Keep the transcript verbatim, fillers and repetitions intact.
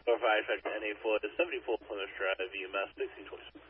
four five N A four seventy-four Plymouth Drive, U M S sixteen twenty-six.